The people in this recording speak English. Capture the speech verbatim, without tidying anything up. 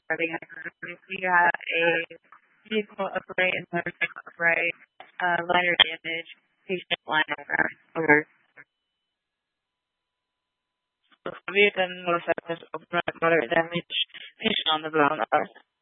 driving accident. We got a vehicle upright and motorcycle upright, uh, liner damage, patient liner alert. Vehicle and motorcycle is open, moderate damage, patient on the ground.